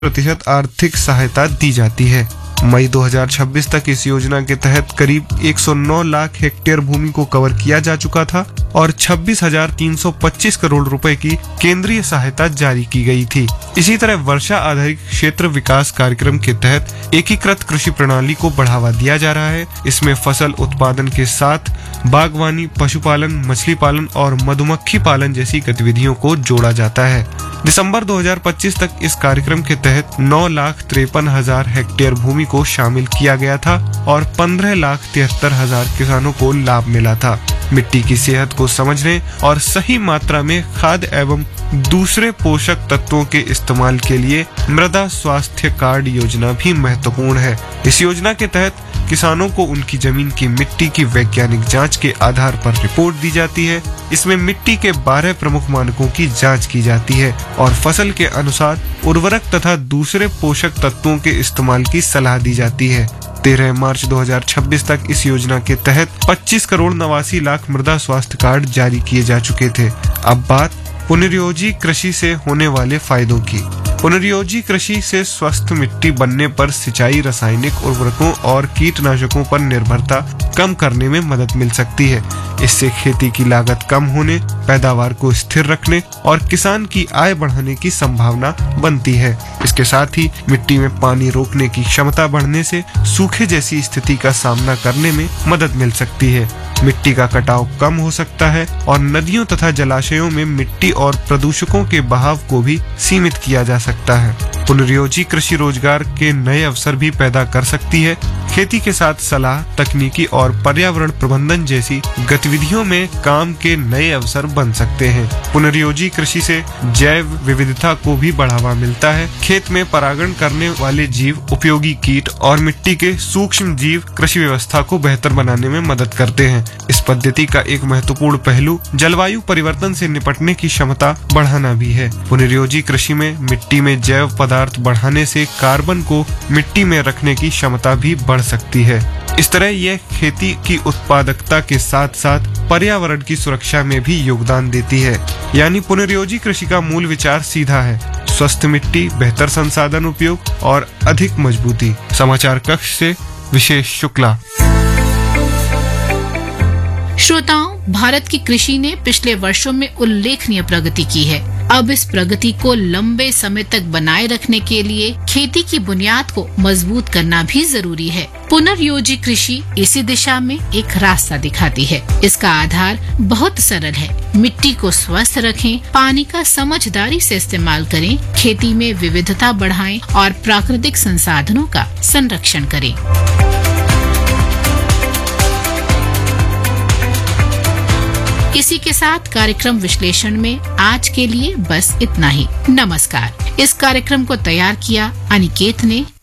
50% आर्थिक सहायता दी जाती है। मई 2026 तक इस योजना के तहत करीब 109 लाख हेक्टेयर भूमि को कवर किया जा चुका था और 26,325 करोड़ रुपए की केंद्रीय सहायता जारी की गई थी। इसी तरह वर्षा आधारित क्षेत्र विकास कार्यक्रम के तहत एकीकृत कृषि प्रणाली को बढ़ावा दिया जा रहा है। इसमें फसल उत्पादन के साथ बागवानी, पशुपालन, मछली पालन और मधुमक्खी पालन जैसी गतिविधियों को जोड़ा जाता है। दिसंबर 2025 तक इस कार्यक्रम के तहत 9,53,000 हेक्टेयर भूमि को शामिल किया गया था और 15,73,000 किसानों को लाभ मिला था। मिट्टी की सेहत को समझने और सही मात्रा में खाद एवं दूसरे पोषक तत्वों के इस्तेमाल के लिए मृदा स्वास्थ्य कार्ड योजना भी महत्वपूर्ण है। इस योजना के तहत किसानों को उनकी जमीन की मिट्टी की वैज्ञानिक जांच के आधार पर रिपोर्ट दी जाती है। इसमें मिट्टी के 12 प्रमुख मानकों की जांच की जाती है और फसल के अनुसार उर्वरक तथा दूसरे पोषक तत्वों के इस्तेमाल की सलाह दी जाती है। 13 मार्च 2026 तक इस योजना के तहत 25 करोड़ 89 लाख मृदा स्वास्थ्य कार्ड जारी किए जा चुके थे। अब बात पुनर्योजी कृषि से होने वाले फायदों की। पुनर्योजी कृषि से स्वस्थ मिट्टी बनने पर सिंचाई, रासायनिक उर्वरकों और कीटनाशकों पर निर्भरता कम करने में मदद मिल सकती है। इससे खेती की लागत कम होने, पैदावार को स्थिर रखने और किसान की आय बढ़ाने की संभावना बनती है। इसके साथ ही मिट्टी में पानी रोकने की क्षमता बढ़ने से सूखे जैसी स्थिति का सामना करने में मदद मिल सकती है। मिट्टी का कटाव कम हो सकता है और नदियों तथा जलाशयों में मिट्टी और प्रदूषकों के बहाव को भी सीमित किया जा सकता है। पुनर्योजी कृषि रोजगार के नए अवसर भी पैदा कर सकती है। खेती के साथ सलाह, तकनीकी और पर्यावरण प्रबंधन जैसी गतिविधियों में काम के नए अवसर बन सकते हैं। पुनर्योजी कृषि से जैव विविधता को भी बढ़ावा मिलता है। खेत में परागण करने वाले जीव, उपयोगी कीट और मिट्टी के सूक्ष्म जीव कृषि व्यवस्था को बेहतर बनाने में मदद करते हैं। इस पद्धति का एक महत्वपूर्ण पहलू जलवायु परिवर्तन से निपटने की क्षमता बढ़ाना भी है। पुनर्योजी कृषि में मिट्टी में जैव पदार्थ बढ़ाने से कार्बन को मिट्टी में रखने की क्षमता भी बढ़ सकती है। इस तरह यह खेती की उत्पादकता के साथ साथ पर्यावरण की सुरक्षा में भी योगदान देती है। यानी पुनर्योजी कृषि का मूल विचार सीधा है: स्वस्थ मिट्टी, बेहतर संसाधन उपयोग और अधिक मजबूती। समाचार कक्ष से विशेष शुक्ला। श्रोताओं, भारत की कृषि ने पिछले वर्षों में उल्लेखनीय प्रगति की है। अब इस प्रगति को लंबे समय तक बनाए रखने के लिए खेती की बुनियाद को मजबूत करना भी जरूरी है। पुनर्योजी कृषि इसी दिशा में एक रास्ता दिखाती है। इसका आधार बहुत सरल है। मिट्टी को स्वस्थ रखें, पानी का समझदारी से इस्तेमाल करें, खेती में विविधता बढ़ाएं और प्राकृतिक संसाधनों का संरक्षण करें। इसी के साथ कार्यक्रम विश्लेषण में आज के लिए बस इतना ही। नमस्कार। इस कार्यक्रम को तैयार किया अनिकेत ने